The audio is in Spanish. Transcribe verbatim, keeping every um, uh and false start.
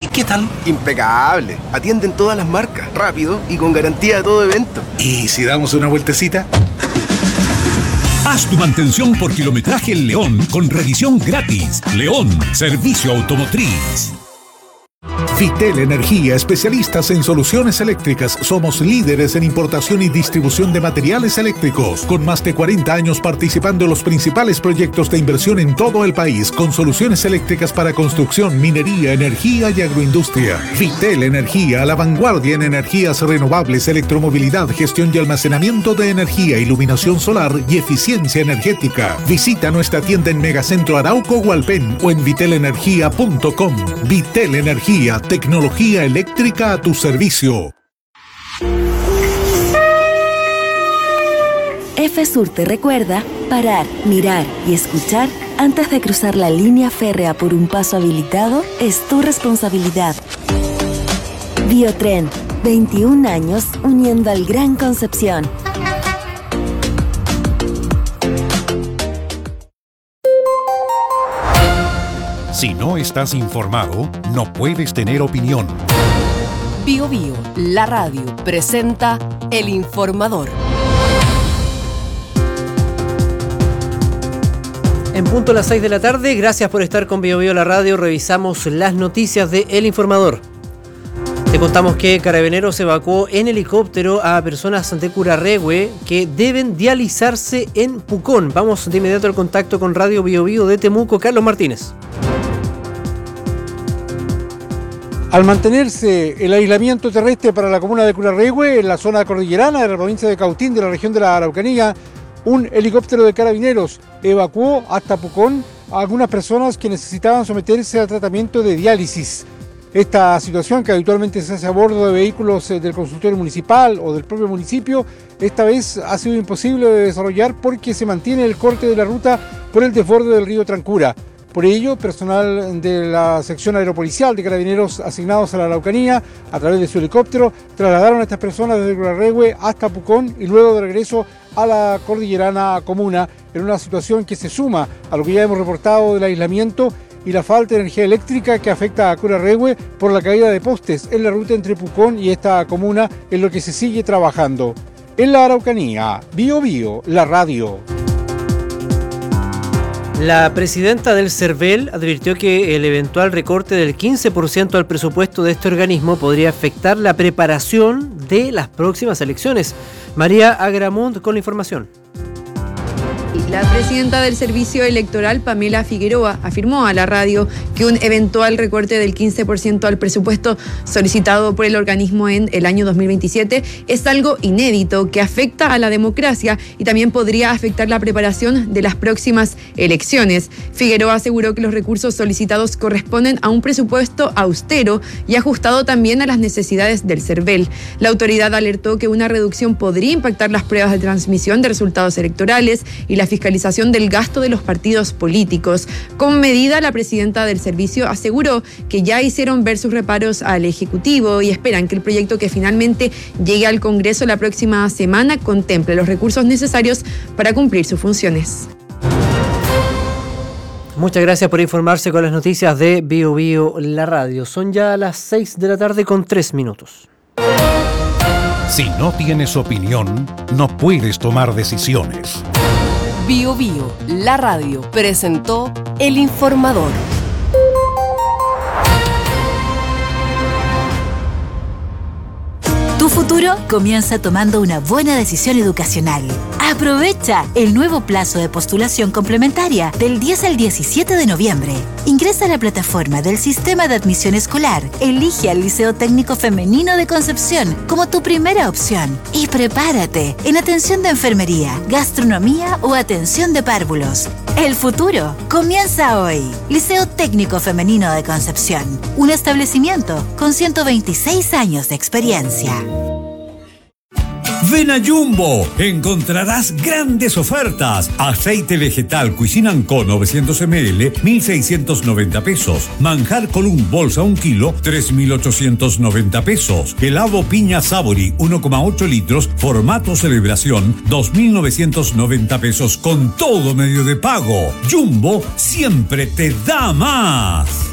qué tal? Impecable. Atienden todas las marcas, rápido y con garantía de todo evento. ¿Y si damos una vueltecita? Haz tu mantención por kilometraje en León con revisión gratis. León, servicio automotriz. Vitel Energía, especialistas en soluciones eléctricas. Somos líderes en importación y distribución de materiales eléctricos, con más de cuarenta años participando en los principales proyectos de inversión en todo el país, con soluciones eléctricas para construcción, minería, energía y agroindustria. Vitel Energía, a la vanguardia en energías renovables, electromovilidad, gestión y almacenamiento de energía, iluminación solar y eficiencia energética. Visita nuestra tienda en Megacentro Arauco, Hualpén o en vitel energía punto com. Vitel Energía, tecnología eléctrica a tu servicio. F-Sur te recuerda parar, mirar y escuchar antes de cruzar la línea férrea por un paso habilitado es tu responsabilidad. Biotren, veintiún años uniendo al Gran Concepción. Si no estás informado, no puedes tener opinión. Bio Bio, la radio, presenta El Informador. En punto a las seis de la tarde, gracias por estar con Bio Bio, la radio. Revisamos las noticias de El Informador. Te contamos que Carabineros evacuó en helicóptero a personas de Curarrehue que deben dializarse en Pucón. Vamos de inmediato al contacto con Radio Bio Bio de Temuco, Carlos Martínez. Al mantenerse el aislamiento terrestre para la comuna de Curarrehue, en la zona cordillerana de la provincia de Cautín, de la región de la Araucanía, un helicóptero de Carabineros evacuó hasta Pucón a algunas personas que necesitaban someterse al tratamiento de diálisis. Esta situación, que habitualmente se hace a bordo de vehículos del consultorio municipal o del propio municipio, esta vez ha sido imposible de desarrollar porque se mantiene el corte de la ruta por el desborde del río Trancura. Por ello, personal de la sección aeropolicial de Carabineros asignados a la Araucanía, a través de su helicóptero, trasladaron a estas personas desde Curarrehue hasta Pucón y luego de regreso a la cordillerana comuna, en una situación que se suma a lo que ya hemos reportado del aislamiento y la falta de energía eléctrica que afecta a Curarrehue por la caída de postes en la ruta entre Pucón y esta comuna, en lo que se sigue trabajando. En la Araucanía, Bio Bio, la radio. La presidenta del CERVEL advirtió que el eventual recorte del quince por ciento al presupuesto de este organismo podría afectar la preparación de las próximas elecciones. María Agramunt con la información. La presidenta del Servicio Electoral, Pamela Figueroa, afirmó a la radio que un eventual recorte del quince por ciento al presupuesto solicitado por el organismo en el año dos mil veintisiete es algo inédito que afecta a la democracia y también podría afectar la preparación de las próximas elecciones. Figueroa aseguró que los recursos solicitados corresponden a un presupuesto austero y ajustado también a las necesidades del CERVEL. La autoridad alertó que una reducción podría impactar las pruebas de transmisión de resultados electorales y la fiscalización del gasto de los partidos políticos. Como medida, la presidenta del servicio aseguró que ya hicieron ver sus reparos al Ejecutivo y esperan que el proyecto que finalmente llegue al Congreso la próxima semana contemple los recursos necesarios para cumplir sus funciones. Muchas gracias por informarse con las noticias de Bio Bio, la radio. Son ya las seis de la tarde con tres minutos. Si no tienes opinión, no puedes tomar decisiones. Bio Bio, la radio, presentó El Informador. Tu futuro comienza tomando una buena decisión educacional. Aprovecha el nuevo plazo de postulación complementaria del diez al diecisiete de noviembre. Ingresa a la plataforma del Sistema de Admisión Escolar, elige al Liceo Técnico Femenino de Concepción como tu primera opción y prepárate en atención de enfermería, gastronomía o atención de párvulos. El futuro comienza hoy. Liceo Técnico Femenino de Concepción, un establecimiento con ciento veintiséis años de experiencia. Ven a Jumbo, encontrarás grandes ofertas. Aceite vegetal Cuisine and Co novecientos mililitros, mil seiscientos noventa pesos. Manjar Column bolsa un kilo, tres mil ochocientos noventa pesos. Helado Piña Savory uno coma ocho litros, formato celebración, dos mil novecientos noventa pesos con todo medio de pago. Jumbo siempre te da más.